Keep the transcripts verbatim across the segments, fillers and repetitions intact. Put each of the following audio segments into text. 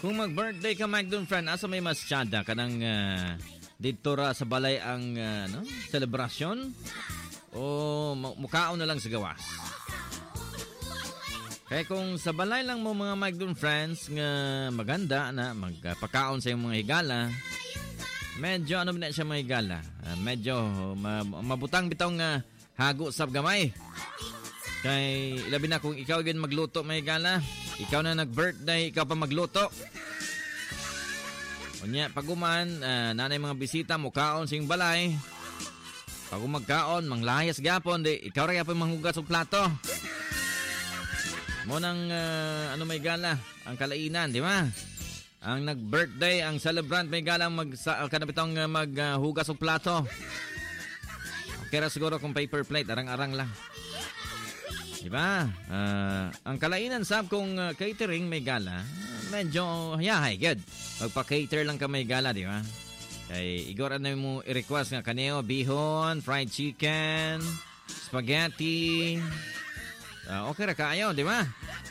Kung mag-birthday ka, Mike Dun friend, asa may masyada ka ng uh, dito ra sa balay ang uh, no? Selebrasyon o mukaon na lang sa gawas? Kaya kung sa balay lang mo mga Mike Dun friends nga maganda na magpakaon sa iyong mga higala, medyo ano na siya mga higala, uh, medyo ma- mabutang bitong uh, hago sa gamay. Kay ilabi na kung ikaw din magluto mga higala, ikaw na nag-birthday, ikaw pa magluto. Unya, paguman, uh, nanay mga bisita, mukaon sing balay. Pag magkaon, manglayas gapon, di, ikaw rin pa manghugas sa plato. Mo nang, uh, ano may gala, ang kalainan, di ba? Ang nag-birthday, ang celebrant may gala, mag, sa, kanapitong uh, maghugas uh, sa plato. Okay ra siguro kung paper plate, arang-arang lang. Di ba? Uh, ang kalainan, sab kung uh, catering may gala, medyo yahay, good. Magpa-cater lang ka may gala, di ba? Kay igor ano mo i-request nga kaneo, bihon, fried chicken, spaghetti. Uh, okay ra kaayo, di ba?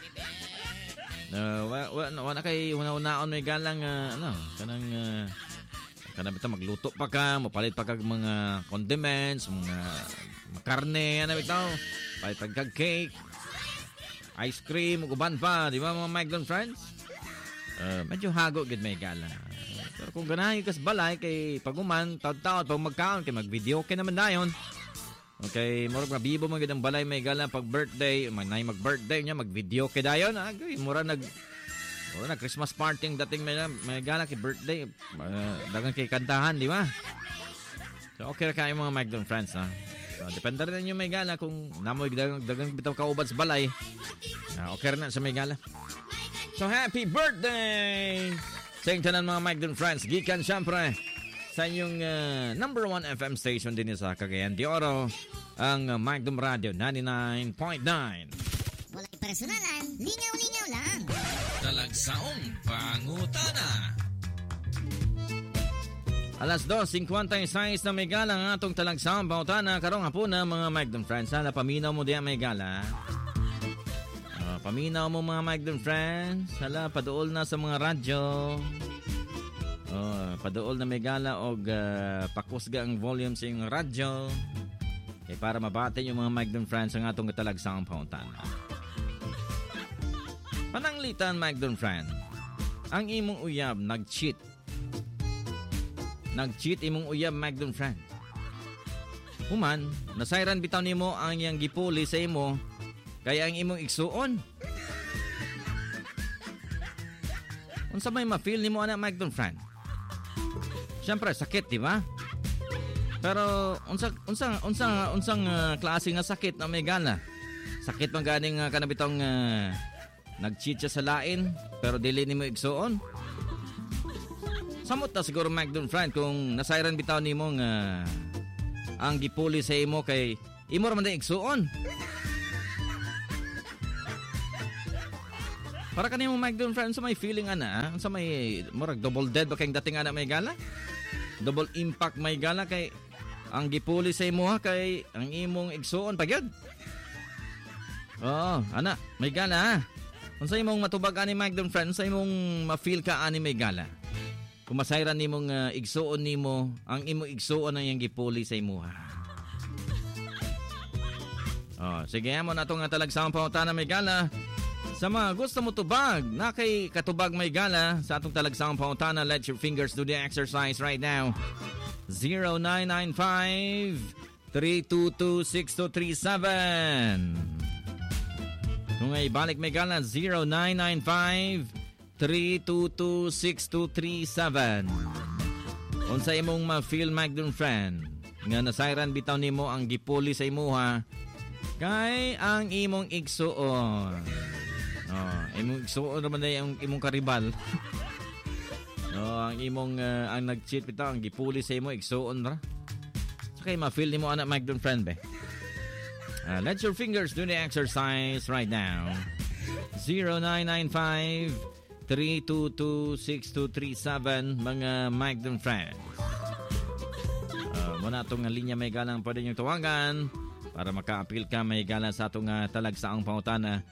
Uh, wa, wa, wa na kay una-unaon may galang uh, ano, kanang uh, kanang bitaw magluto pa ka, mapalit pa kag mga condiments, mga, mga karne, ano bitaw, palit pa kag cake, ice cream, uban pa, di ba mga Mike Dun friends? Uh, medyo hago gid may gala. Pero kung ganahin kas balay kay paguman taud-taud pag magkaon kay mag-video kay naman dayon. Okay, murag mabibo man gid ang balay may gala pag birthday, man nay mag-birthday niya mag-video kay dayon. Agay mura nag mura nag Christmas party dating may, may gala kay birthday. Uh, dagan kay kantahan, di ba? So okay ra kayo mga Mike Dun friends, ha. So depende rin ninyo may gala kung namoy dagang dagang bitaw kaubad sa balay. Uh, okay ra na sa may gala. So happy birthday sa tanan mga Mike Dun friends. Gikan syempre sa inyong uh, number one F M station din sa Cagayan de Oro, ang uh, Mike Dun Radio ninety-nine point nine. Walang personalan, lingaw-lingaw lang. Talagsaong pangutana. Alas dos fifty-six na may gala ang atong talagsaong pangutana karong hapuna mga Mike Dun friends. Hala paminaw mo diyan may gala. Paminaw mo mga Mike Dun friends. Hala, paduol na sa mga radyo. Oh, paduol na may gala o uh, pakusga ang volume sa yung radyo. Eh, para mabatin yung mga Mike Dun friends ang atong katalagsang pauntana. Pananglitan Mike Dun friend. Ang imong uyab nag-cheat. Nag-cheat imong uyab Mike Dun friend. Human, nasayran bitaw nimo ang iyang gipuli sa imo. Kaya ang imong igsuon. Unsa may ma-feel nimo ana Mike Dun friend? Siyempre sakit, di ba? Pero unsa unsa unsa unsang uh, klase nga sakit na may gana? Sakit man ganing uh, kanabitong uh, nag-cheat sa lain pero dili nimo igsuon. Samot ta siguro Mike Dun friend kung nasayran bitaw nimo nga uh, ang gipuli sa imo kay imo ra man din igsuon. Para kanimo Mike Dun friend, sa may feeling ana, sa may murag double dead ba kayong dating ana may gala? Double impact may gala kay ang gipuli sa imo ha kay ang imong igsuon pagyud. Oo, ana, may gala ha. Unsa imong matubag ani Mike Dun friend, sa imong ma-feel ka ani may gala? Kung masayran nimong uh, igsuon nimo, ang imong igsuon ang iyang gipuli sa imo ha. Oh, sige mo na itong talagsang pangutana may gala. Sa mga gusto mo tubag, na kay katubag may gala sa atong talagsang pangutana, let your fingers do the exercise right now. zero nine nine five, three two two, six two three seven. Kung ay balik may gala, zero nine nine five, three two two, six two three seven. Unsa imong ma-feel Mike Dun friend nga nasayran bitaw nimo ang gipuli sa imuha kay ang imong igsuon. Oh, imong igsuon naman na yung imong karibal. Oh, ang imong uh, ang nag-cheat bitaw ang gipuli sa imo igsuon ra. Okay, ma-feel nimo ana Mike Dun friend be. Uh, let your fingers do the exercise right now. zero nine nine five, three two two, six two three seven mga Mike Dun friends. Uh, muna itong linya may galang pwede niyong tawagan para maka-appeal ka may galang sa itong uh, talagsaang pangutana.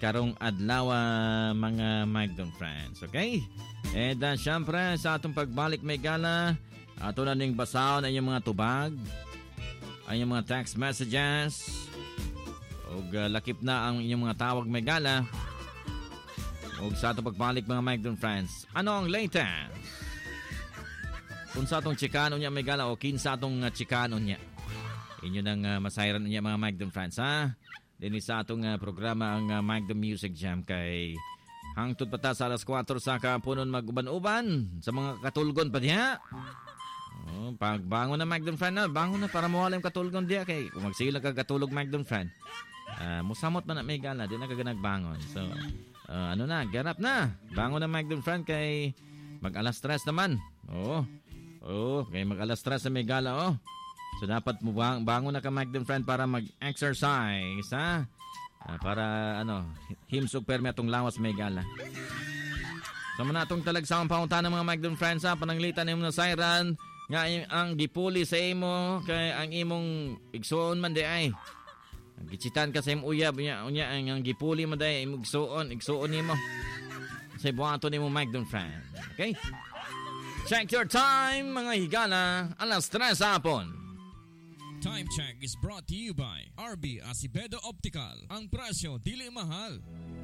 karong adlaw uh, mga Magdon friends. Okay? And uh, syempre sa atong pagbalik may gala, ato na ning basahon ang inyong mga tubag, ang inyong mga text messages, ug uh, lakip na ang inyong mga tawag may gala. Ug sa atong pagbalik mga Magdon friends, ano ang latest? Kung sa atong chikano niya may gala o kinsa atong uh, chikano niya. Inyo nang uh, masayran niya mga Magdon friends ha. Din sa atong uh, programa ang uh, Magdon Music Jam kay hangtod pa ta sa alas kwatro sa kapunon maguban-uban sa mga katulgon pa diha. Oh, pagbangon na Magdon friend na, bangon na para mawala yung katulgon diha kay kung magsila ka katulog Magdon friend. Uh, musamot man na may gala, di na ka nagbangon. So uh, ano na, get up na. Bangon na Magdon friend kay mag-alas tres naman. Oo. Oh, kay mag-alas tres na may gala oh. So dapat mo bang bangon na ka Magdon friend para mag-exercise ha? Uh, para ano, himsog permi atong lawas may gala. So muna atong talagsawang paunta ng mga Magdon friends ha, pananglitan nimo na sayran nga ang gipuli sa imo kay ang imong igsuon man di ay. Ang gitsitan ka sa imong uyab unya unya ang, ang gipuli mo day imong igsuon, igsuon nimo. Sa buhaton nimo Magdon friend. Okay? Check your time mga higala, alas tres hapon. Time check is brought to you by R B Acevedo Optical. Ang presyo dili mahal.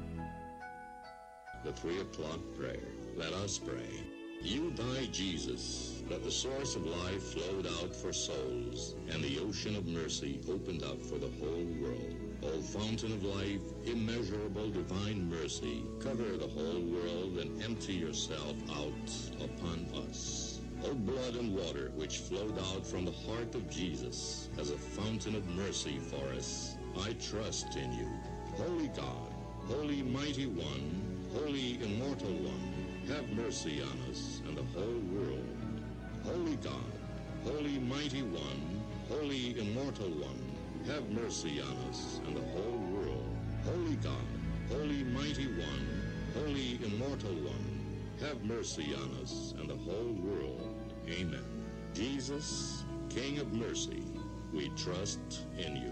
The three o'clock prayer. Let us pray. You died, Jesus, that the source of life flowed out for souls, and the ocean of mercy opened up for the whole world. O fountain of life, immeasurable divine mercy, cover the whole world and empty yourself out upon us. O blood and water which flowed out from the heart of Jesus as a fountain of mercy for us, I trust in you. Holy God, Holy Mighty One, Holy Immortal One, have mercy on us and the whole world. Holy God, Holy Mighty One, Holy Immortal One, have mercy on us and the whole world. Holy God, Holy Mighty One, Holy Immortal One, have mercy on us and the whole world. Amen. Jesus, King of mercy, we trust in you.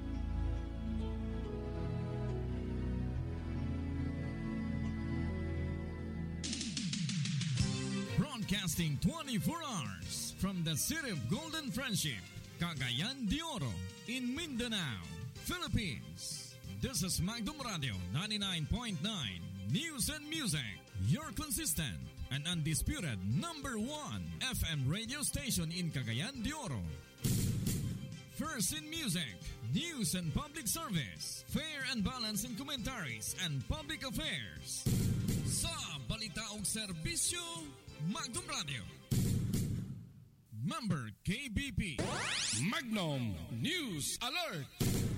Broadcasting twenty-four hours from the city of Golden Friendship, Cagayan de Oro, in Mindanao, Philippines. This is Magdum Radio ninety-nine point nine News and Music, your consistent and undisputed number one F M radio station in Cagayan de Oro. First in music, news and public service, fair and balanced in commentaries and public affairs. Sa balita ug serbisyo, Magdum Radio. Member K B P. Magnum News Alert.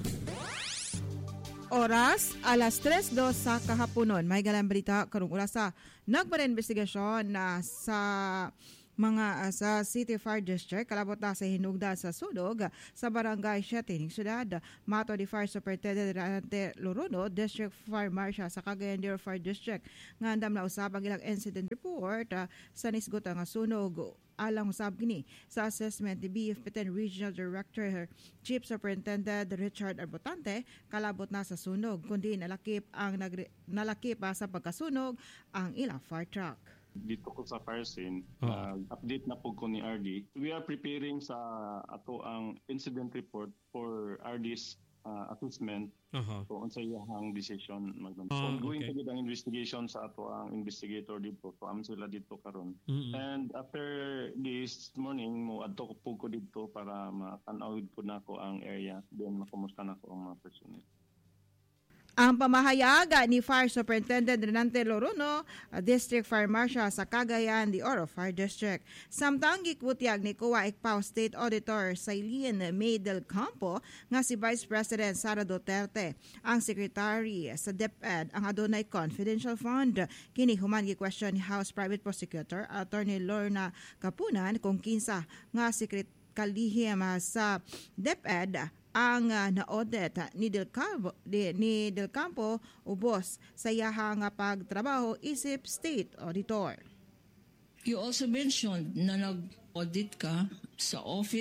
Oras, alas tres dos sa kahaponon. May galang balita karong oras sa nagpara-investigasyon na sa mga uh, sa City Fire District, kalabot na sa hinugda sa Sudog sa Barangay Siatining Syudad. Mato di Fire Superintendent Renante Loruno, District Fire Marshal sa Cagayan de Oro Fire District, nga andam na usab ang ilang incident report uh, sa nisgot nga sunog. Alang usab kini sa assessment ni B F P ten Regional Director Chief Superintendent Richard Arbotante, kalabot na sa sunog kundi nalakip ang nagre- nalakip pa sa pagkasunog ang ilang fire truck. Dito ko sa fire scene, oh. uh, update na po ko ni R D. We are preparing sa ato ang incident report for R D's uh, assessment. Uh-huh. So, unsa iyang decision magdam. Oh, so, ongoing okay. pa ang investigation sa ato ang investigator dito. So, am sila dito karon. Mm-hmm. And after this morning, mo adto ko po ko dito para matanaw ko na ko ang area. Then, makumusta na ko ang mga personnel. Ang pamahayaga ni Fire Superintendent Renante Loruno, District Fire Marshal sa Cagayan de Oro Fire District. Samtang gikutyag ni Kuwa Ikpao State Auditor Sailin May del Campo nga si Vice President Sara Duterte, ang Secretary sa DepEd ang adunay confidential fund. Kini human gi-question ni House Private Prosecutor Attorney Lorna Capunan kung kinsa nga sekretary kalihim sa DepEd ang uh, na-audit uh, ni, Del Campo, di, ni Del Campo ubos sa iyahang pagtrabaho isip State Auditor. You also mentioned na nag-audit ka sa Office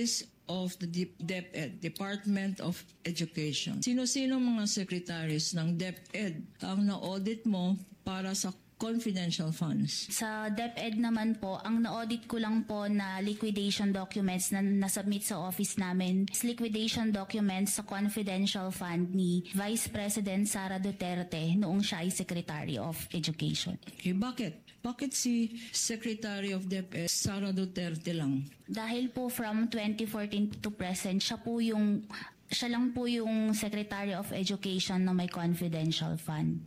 of the DepEd, Department of Education. Sino-sino mga secretaries ng DepEd ang na-audit mo para sa confidential funds? Sa DepEd naman po, ang na-audit ko lang po na liquidation documents na nasubmit sa office namin is liquidation documents sa confidential fund ni Vice President Sara Duterte noong siya ay Secretary of Education. Okay, bakit? Bakit si Secretary of DepEd Sara Duterte lang? Dahil po from twenty fourteen to present, siya po yung siya lang po yung Secretary of Education na may confidential fund.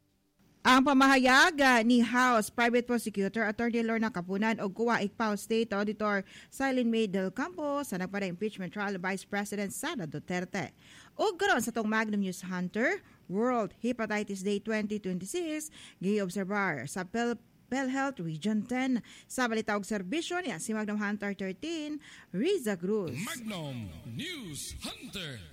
Ang pamahayag ni House Private Prosecutor Attorney Lorna Capunan o Kuwa Ikpao State Auditor Silene May del Campo sa nagpada impeachment trial Vice President Sara Duterte. O karon sa tong Magnum News Hunter, World Hepatitis Day twenty twenty-six, gi-obserbar sa Pel PhilHealth Region ten. Sa balitawag serbisyo niya si Magnum Hunter thirteen, Riza Cruz. Magnum News Hunter.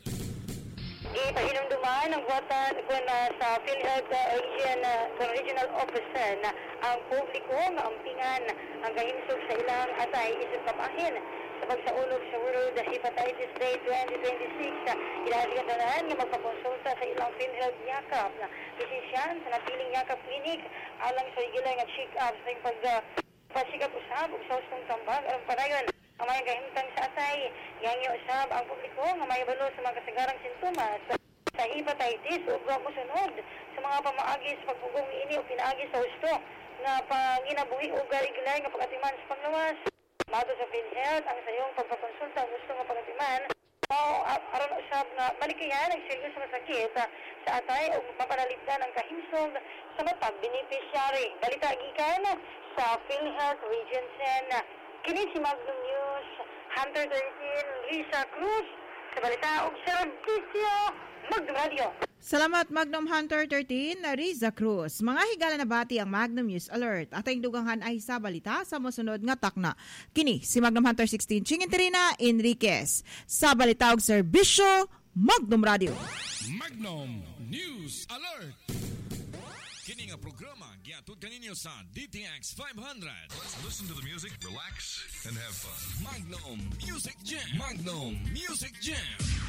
Ipahinumduman ng buwatan uh, sa PhilHealth uh, Region, uh, Regional Officer na ang publiko nga ampingan ang kahimsog sa ilang atay isip kapahin sa pagsaulog sa World Hepatitis Day twenty twenty-six. Uh, Ilahalikan nga magpakonsulta sa ilang PhilHealth yakap na pisisyan sa napiling yakap clinic alang sa regular nga check-up sa yung pag uh, pasikap usab ug sa ustong tambag alang padayon ang may kahimtang sa atay. Gangyo usab ang publiko nga may balo sa mga kasagarang sintomas sa hepatitis ug mosunod sa mga pamaagi sa pagpugong ini o pinaagi sa husto nga panginabuhi ug regular nga pagatiman sa panglawas. Mato sa PhilHealth ang sayong pagpakonsulta ang gusto nga pagatiman mao aron usab nga malikayan ang seryoso nga sakit uh, sa atay ug mapanalitan ang kahimsog sa matag beneficiary. Balita gikan sa PhilHealth Region ten. Kini si Magnum News Hunter thirteen, Riza Cruz sa balita ug serbisyo Magnum Radio. Salamat Magnum Hunter thirteen, Riza Cruz. Mga higala na bati ang Magnum News Alert. Ating duganghan ay sa balita sa mosunod nga takna. Kini si Magnum Hunter sixteen, Chinginterina Enriquez. Sa balita ug serbisyo Magnum Radio. Magnum News Alert. Kini nga programa giatud kaninyo sa D T X five hundred. Let's listen to the music, relax, and have fun. Magnum Music Jam. Magnum Music Jam.